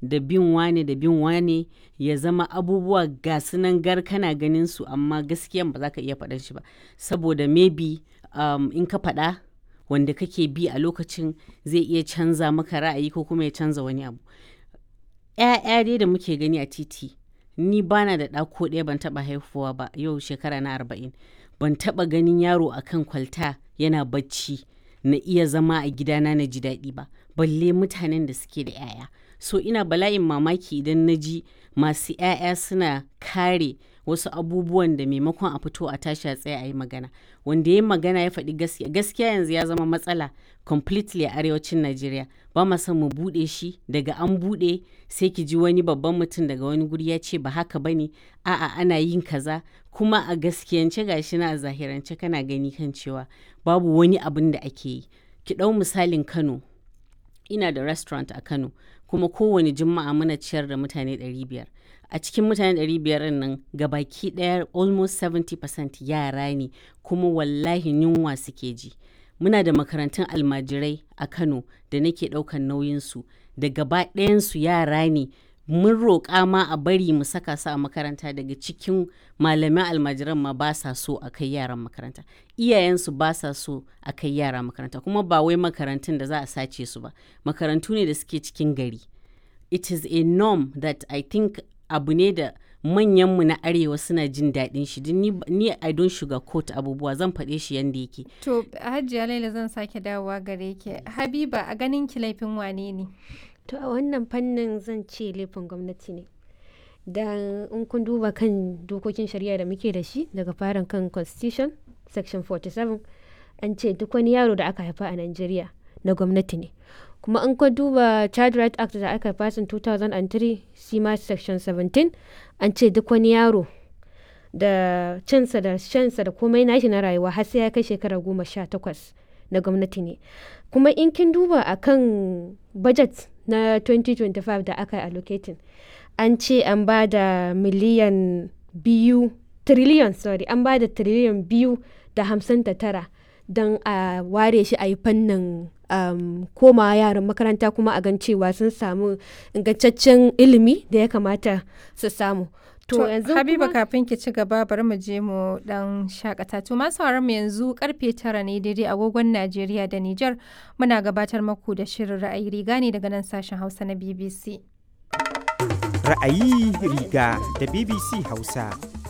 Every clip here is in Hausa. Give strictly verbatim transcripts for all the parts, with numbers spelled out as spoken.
da bin wane da bin wane ya zama abubuwa ga sunan gar kana ganin su amma gaskiyan ba za ka iya faɗan shi ba saboda maybe um, in ka faɗa wanda kake bi a lokacin zai iya canza maka ra'ayi ko kuma ya canza wani abu. ‘Ya'ya dai da muke gani a titi ni bana da ɗa ko ɗaya ban taɓa haihuwa ba yau shekara na arba'in ban taɓa ganin yaro akan kwalta yana bacci na iya zama a gidana na ji daɗi ba balle mutanen da suke da ‘ya'ya. So ina bala'in mamaki idan na ji masu ‘ya'ya suna kare wasu abubuwan da maimakon a fito a tashi a tsaye a yi magana. Wanda ya yi magana ya faɗi gaskiya. Gaskiya yanzu ya zama matsala completely a arewacin Najeriya. Ba ma son mu buɗe shi daga an buɗe sai ki ji wani babban mutum daga wani guri ya ce ba haka ba ne. A'a ana yin kaza kuma a gaskiyance gashi na a zahirance kana gani kan cewa babu wani abin da ake yi. Ki ɗau misalin Kano. Ina da restaurant a Kano kuma kowane juma'a muna ciyar da mutane ɗari biyar. A cikin mutane ɗari biyar nan gabaki ɗaya almost seventy percent yara ne kuma wallahi yunwa suke ji. Muna da makarantun almajirai a Kano da nake ɗaukan nauyinsu da gaba ɗayansu yara ne. Mun roƙa ma a bari mu saka su a makaranta daga cikin malaman almajiran ma ba sa so a kai yaran makaranta. Iyayensu ba sa so a kai yara makaranta kuma ba wai makarantun da za a sace su ba. Makarantu ne da suke cikin gari. It is a norm that I think abu ne da manyanmu na arewa suna jin daɗin shi. Ni, ni I don't sugarcoat abubuwa zan faɗe shi yanda yake. To Hajiya Laila zan sake dawowa gare ki. Habiba a ganin ki laifin wane ne? To a wannan fannin zan ce laifin gwamnati ne. Dan in kun duba kan dokokin shari'a da muke da shi daga farin kan constitution section forty-seven an ce duk wani yaro da aka haifa a Najeriya na gwamnati ne. Kuma in ka duba Child Right Act da aka fasin two thousand three C M A section seventeen an ce duk wani yaro da cinsa da shansa da komai nashi na rayuwa har sai ya kai shekara goma sha takwas na gwamnati ne. Kuma in kin duba a kan budget na twenty twenty-five da aka allocating an ce an ba da miliyan biyu trillion sorry an ba da trillion biyu da hamsin da tara don a ware shi a yi fannin um, koma yaran makaranta kuma a gan cewa sun samu ingantaccen ilimi da ya kamata su samu. To, to yanzu Habiba kuma... kafin ki ci gaba bari mu je mu dan shakata. To masu mu yanzu karfe tara ne daidai agogon Najeriya da Nijar muna gabatar maku da shirin ra'ayi riga ne daga nan sashen Hausa na B B C. Ra'ayi riga da B B C Hausa.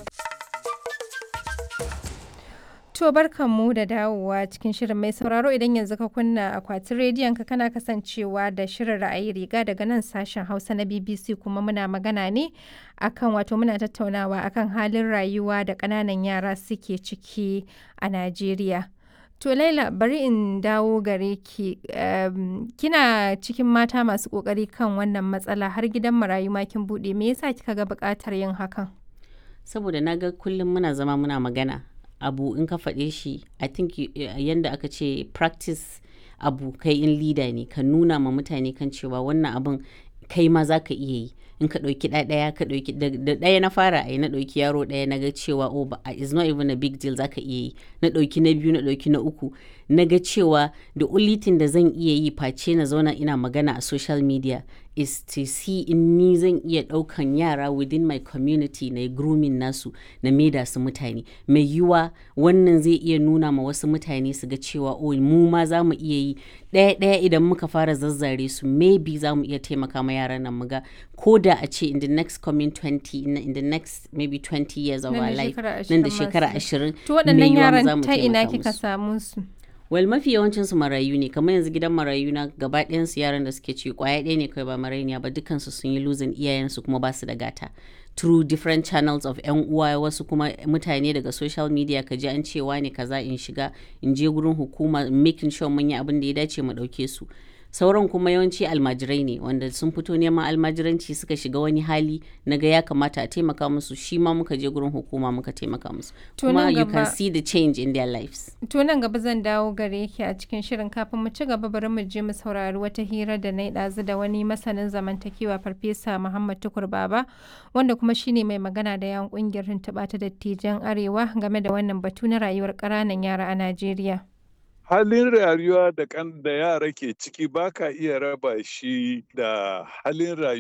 To barkanmu da dawowa cikin shirin mai sauraro idan yanzu ka kunna akwatin rediyon ka kana kasancewa da shirin ra'ayi riga daga nan sashen Hausa na B B C kuma muna magana ne akan wato muna tattaunawa akan halin rayuwa da ƙananan yara suke ciki a Najeriya. To Laila bari in dawo gare ki um, kina cikin mata masu ƙoƙari kan wannan matsala har gidan marayu ma kin buɗe me yasa kika ga buƙatar yin hakan? Saboda naga kullum muna zama muna magana. Abu in ka faɗe shi I think uh, yanda aka ce practice abu kai in leader ne ka nuna ma mutane kan cewa wannan abin kai ma za ka iya yi in ka ɗauki ɗaya ka ɗauki da ɗaya na fara ai na ɗauki yaro ɗaya na ga cewa oh ba is not even a big deal za ka iya yi na ɗauki na biyu na ɗauki na uku na ga cewa the only thing da zan iya yi face na zauna ina magana a social media is to see in ni zan iya ɗaukan yara within my community na grooming nasu na maida su mutane mai yiwa wannan zai iya nuna ma wasu mutane su ga cewa oh mu ma za mu iya yi ɗaya ɗaya idan muka fara zazzare su maybe za mu iya taimaka ma yaran nan muga ko da a ce in the next coming twenty in, in the next maybe twenty years of our life nan da shekara ashirin to waɗannan yaran ta ina kika samu su? Well, mafi yawancin su marayu ne kamar yanzu gidan marayu na gaba ɗayan su yaran da suke ci kwaya ɗaya ne kai ba marainiya ba dukkan su sun yi losing iyayen su kuma ba su da gata through different channels of yan uwa wasu kuma mutane daga social media ka ji an cewa ne kaza in shiga in je gurin hukuma making sure mun yi abin da ya dace mu ɗauke su sauran kuma yawanci almajirai ne wanda sun fito neman almajiranci suka shiga wani hali na ga ya kamata a taimaka musu shi ma muka je gurin hukuma muka taimaka musu kuma you can see the change in their lives. To nan gaba zan dawo gare ki a cikin shirin kafin mu ci gaba bari mu je mu saurari wata hira da na yi ɗazu da wani masanin zamantakewa farfesa Muhammad Tukur Baba wanda kuma shine mai magana da yawan kungiyar tuntuɓa ta dattijan Arewa game da wannan batu na rayuwar ƙananan yara a Najeriya. Halin rayuwa da kan da yara ke ciki baka iya raba shi da halin rayuwa